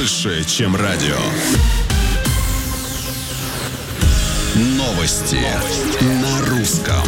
больше, чем радио. Новости на русском.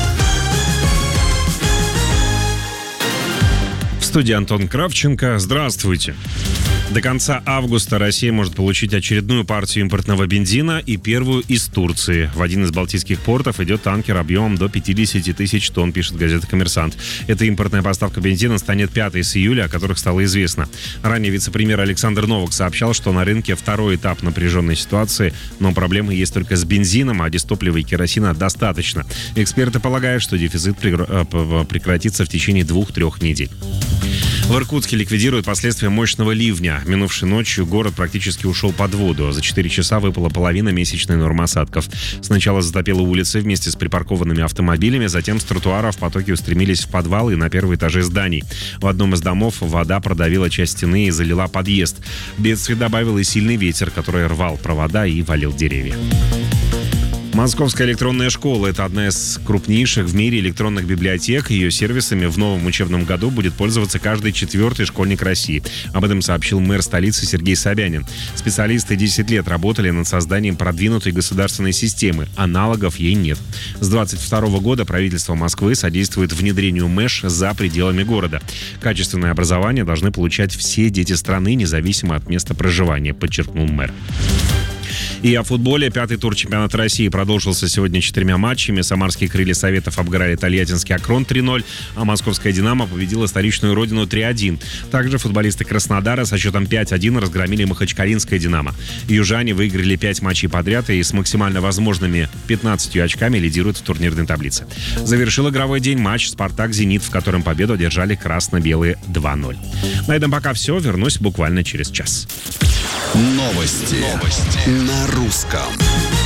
В студии Антон Кравченко. Здравствуйте. До конца августа Россия может получить очередную партию импортного бензина и первую из Турции. В один из балтийских портов идет танкер объемом до 50 тысяч тонн, пишет газета «Коммерсант». Эта импортная поставка бензина станет пятой с июля, о которых стало известно. Ранее вице-премьер Александр Новак сообщал, что на рынке второй этап напряженной ситуации, но проблемы есть только с бензином, а дистоплива и керосина достаточно. Эксперты полагают, что дефицит прекратится в течение 2-3 недель. В Иркутске ликвидируют последствия мощного ливня. Минувшей ночью город практически ушел под воду. За 4 часа выпала половина месячной нормы осадков. Сначала затопило улицы вместе с припаркованными автомобилями, затем с тротуаров потоки устремились в подвалы и на первые этажи зданий. В одном из домов вода продавила часть стены и залила подъезд. Бедствие добавил и сильный ветер, который рвал провода и валил деревья. Московская электронная школа – это одна из крупнейших в мире электронных библиотек. Ее сервисами в новом учебном году будет пользоваться каждый 4-й школьник России. Об этом сообщил мэр столицы Сергей Собянин. Специалисты 10 лет работали над созданием продвинутой государственной системы. Аналогов ей нет. С 2022 года правительство Москвы содействует внедрению МЭШ за пределами города. Качественное образование должны получать все дети страны, независимо от места проживания, подчеркнул мэр. И о футболе. 5-й тур чемпионата России продолжился сегодня 4 матчами. Самарские крылья Советов обыграли тольяттинский Акрон 3-0, а московская «Динамо» победила столичную родину 3-1. Также футболисты Краснодара со счетом 5-1 разгромили махачкалинское «Динамо». Южане выиграли 5 матчей подряд и с максимально возможными 15 очками лидируют в турнирной таблице. Завершил игровой день матч «Спартак-Зенит», в котором победу одержали красно-белые 2-0. На этом пока все. Вернусь буквально через час. Новости на русском.